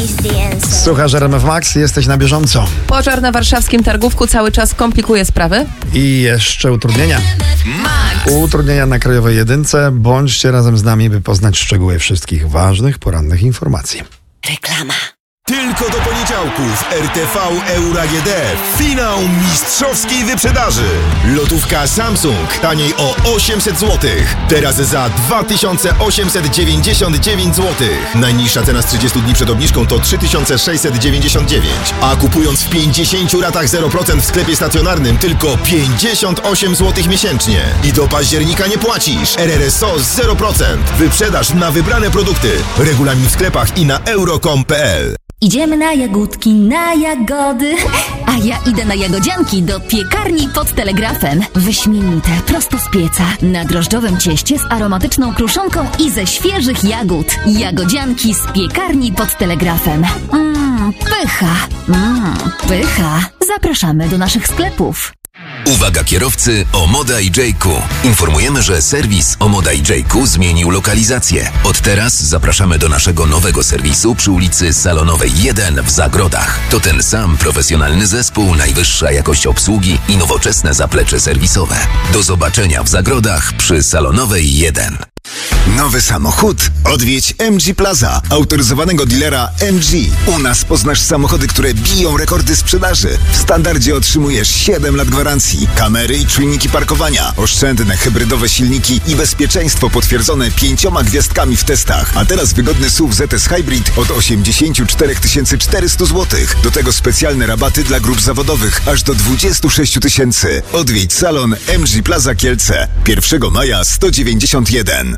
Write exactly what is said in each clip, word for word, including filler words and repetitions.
Słuchasz R M F Max, jesteś na bieżąco. Pożar na warszawskim Targówku cały czas komplikuje sprawy. I jeszcze utrudnienia. Max! Utrudnienia na Krajowej Jedynce. Bądźcie razem z nami, by poznać szczegóły wszystkich ważnych, porannych informacji. Reklama. Tylko do poniedziałku w R T V Euro A G D finał mistrzowskiej wyprzedaży. Lotówka Samsung taniej o osiemset złotych. Teraz za dwa tysiące osiemset dziewięćdziesiąt dziewięć złotych. Najniższa cena z trzydziestu dni przed obniżką to trzy tysiące sześćset dziewięćdziesiąt dziewięć. A kupując w pięćdziesięciu ratach zero procent w sklepie stacjonarnym tylko pięćdziesiąt osiem złotych miesięcznie. I do października nie płacisz. R R S O zero procent. Wyprzedaż na wybrane produkty. Regulamin w sklepach i na euro kropka com kropka p l. Idziemy na jagódki, na jagody, a ja idę na jagodzianki do piekarni pod Telegrafem. Wyśmienite, prosto z pieca, na drożdżowym cieście z aromatyczną kruszonką i ze świeżych jagód. Jagodzianki z piekarni pod Telegrafem. Mmm, pycha, mmm, pycha. Zapraszamy do naszych sklepów. Uwaga kierowcy, Omoda i J-Ku. Informujemy, że serwis Omoda i J-Ku zmienił lokalizację. Od teraz zapraszamy do naszego nowego serwisu przy ulicy Salonowej jeden w Zagrodach. To ten sam profesjonalny zespół, najwyższa jakość obsługi i nowoczesne zaplecze serwisowe. Do zobaczenia w Zagrodach przy Salonowej jeden. Nowy samochód? Odwiedź M G Plaza, autoryzowanego dealera M G. U nas poznasz samochody, które biją rekordy sprzedaży. W standardzie otrzymujesz siedem lat gwarancji, kamery i czujniki parkowania, oszczędne hybrydowe silniki i bezpieczeństwo potwierdzone pięcioma gwiazdkami w testach. A teraz wygodny S U V Z S Hybrid od osiemdziesiąt cztery tysiące czterysta złotych. Do tego specjalne rabaty dla grup zawodowych aż do dwadzieścia sześć tysięcy. Odwiedź salon M G Plaza Kielce. pierwszego maja sto dziewięćdziesiąt jeden.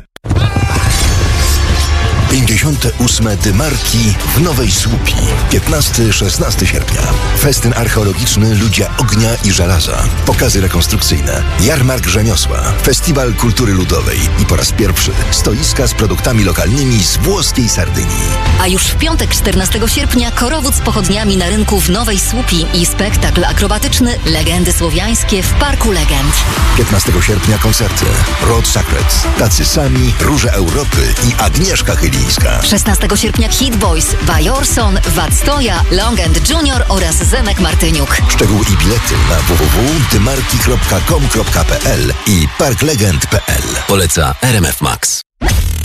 pięćdziesiąte ósme Dymarki w Nowej Słupii. piętnastego szesnastego sierpnia. Festyn archeologiczny Ludzie Ognia i Żelaza. Pokazy rekonstrukcyjne. Jarmark Rzemiosła. Festiwal Kultury Ludowej. I po raz pierwszy stoiska z produktami lokalnymi z włoskiej Sardynii. A już w piątek czternastego sierpnia korowód z pochodniami na rynku w Nowej Słupii i spektakl akrobatyczny Legendy Słowiańskie w Parku Legend. piętnastego sierpnia koncerty Road Sacred, Tacy Sami, Róże Europy i Agnieszka Chylińska. szesnastego sierpnia Hit Boys, Bajorson, Wadstoja, Long and Junior oraz Zenek Martyniuk. Szczegóły i bilety na w w w kropka dymarki kropka com kropka p l i parklegend kropka p l. Poleca R M F Max.